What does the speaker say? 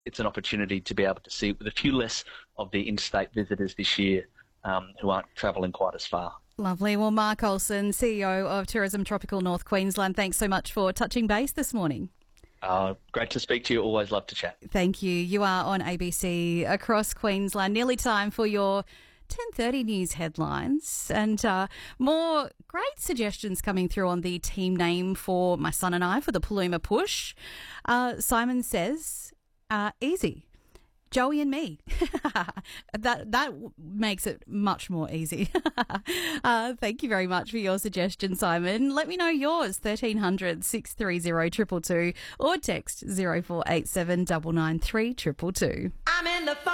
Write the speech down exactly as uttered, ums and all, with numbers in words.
it's an opportunity to be able to see with a few less of the interstate visitors this year um, who aren't travelling quite as far. Lovely. Well, Mark Olsen, C E O of Tourism Tropical North Queensland, thanks so much for touching base this morning. Uh, great to speak to you. Always love to chat. Thank you. You are on A B C across Queensland. Nearly time for your ten thirty news headlines, and uh, more great suggestions coming through on the team name for my son and I for the Paluma Push. Uh, Simon says, uh, easy. Joey and me. that that makes it much more easy. uh, thank you very much for your suggestion, Simon. Let me know yours, thirteen hundred, six three zero, two two two, or text zero four eight seven, nine nine three, two two two. I'm in the